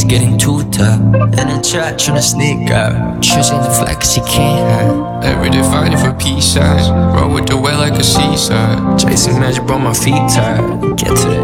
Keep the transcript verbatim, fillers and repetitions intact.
getting too tough. In the chat tryna sneak out, choosing the flag cause you can't hide. Every day fighting for peace, I roll with the whale like a seaside. Chasing magic, bro, my feet tired. Get to the